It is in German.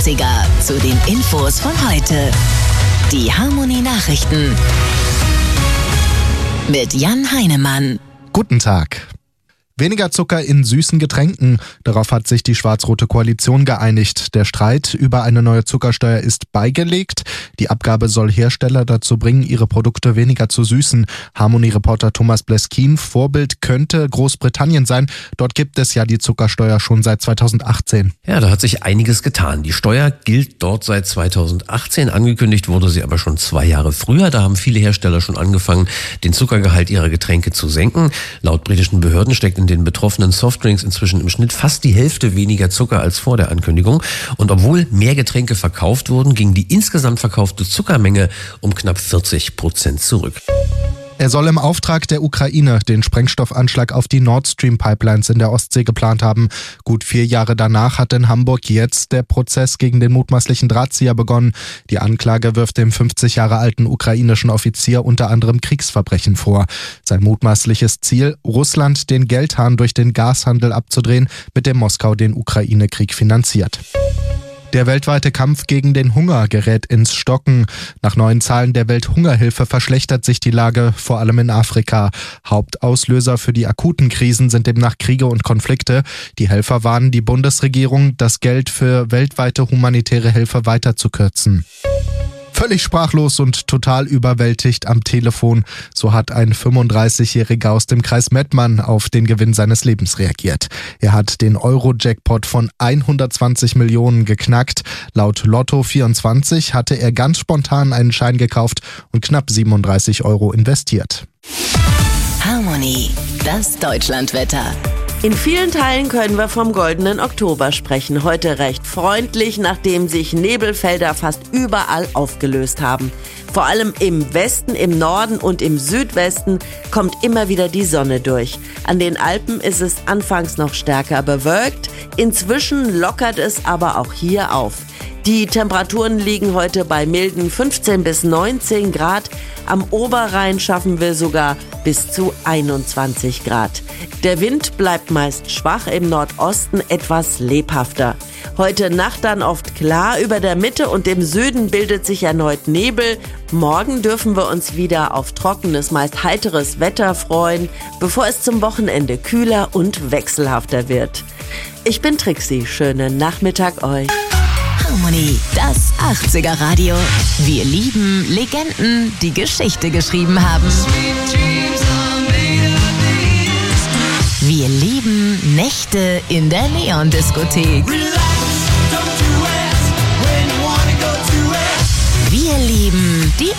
80er zu den Infos von heute. Die Harmony Nachrichten mit Jan Heinemann. Guten Tag. Weniger Zucker in süßen Getränken. Darauf hat sich die schwarz-rote Koalition geeinigt. Der Streit über eine neue Zuckersteuer ist beigelegt. Die Abgabe soll Hersteller dazu bringen, ihre Produkte weniger zu süßen. Harmony-Reporter Thomas Bleskin: Vorbild könnte Großbritannien sein. Dort gibt es ja die Zuckersteuer schon seit 2018. Ja, da hat sich einiges getan. Die Steuer gilt dort seit 2018. Angekündigt wurde sie aber schon 2 Jahre früher. Da haben viele Hersteller schon angefangen, den Zuckergehalt ihrer Getränke zu senken. Laut britischen Behörden steckt in den betroffenen Softdrinks inzwischen im Schnitt fast die Hälfte weniger Zucker als vor der Ankündigung. Und obwohl mehr Getränke verkauft wurden, ging die insgesamt verkaufte Zuckermenge um knapp 40% zurück. Er soll im Auftrag der Ukraine den Sprengstoffanschlag auf die Nord Stream Pipelines in der Ostsee geplant haben. Gut 4 Jahre danach hat in Hamburg jetzt der Prozess gegen den mutmaßlichen Drahtzieher begonnen. Die Anklage wirft dem 50 Jahre alten ukrainischen Offizier unter anderem Kriegsverbrechen vor. Sein mutmaßliches Ziel: Russland den Geldhahn durch den Gashandel abzudrehen, mit dem Moskau den Ukraine-Krieg finanziert. Der weltweite Kampf gegen den Hunger gerät ins Stocken. Nach neuen Zahlen der Welthungerhilfe verschlechtert sich die Lage, vor allem in Afrika. Hauptauslöser für die akuten Krisen sind demnach Kriege und Konflikte. Die Helfer warnen die Bundesregierung, das Geld für weltweite humanitäre Hilfe weiter zu kürzen. Völlig sprachlos und total überwältigt am Telefon. So hat ein 35-Jähriger aus dem Kreis Mettmann auf den Gewinn seines Lebens reagiert. Er hat den Euro-Jackpot von 120 Millionen geknackt. Laut Lotto24 hatte er ganz spontan einen Schein gekauft und knapp 37 € investiert. Harmony, das Deutschlandwetter. In vielen Teilen können wir vom goldenen Oktober sprechen. Heute recht freundlich, nachdem sich Nebelfelder fast überall aufgelöst haben. Vor allem im Westen, im Norden und im Südwesten kommt immer wieder die Sonne durch. An den Alpen ist es anfangs noch stärker bewölkt. Inzwischen lockert es aber auch hier auf. Die Temperaturen liegen heute bei milden 15 bis 19 Grad. Am Oberrhein schaffen wir sogar bis zu 21 Grad. Der Wind bleibt meist schwach, im Nordosten etwas lebhafter. Heute Nacht dann oft klar, über der Mitte und im Süden bildet sich erneut Nebel. Morgen dürfen wir uns wieder auf trockenes, meist heiteres Wetter freuen, bevor es zum Wochenende kühler und wechselhafter wird. Ich bin Trixie, schönen Nachmittag euch. Harmony, das 80er Radio. Wir lieben Legenden, die Geschichte geschrieben haben. Wir lieben Nächte in der Neon-Diskothek.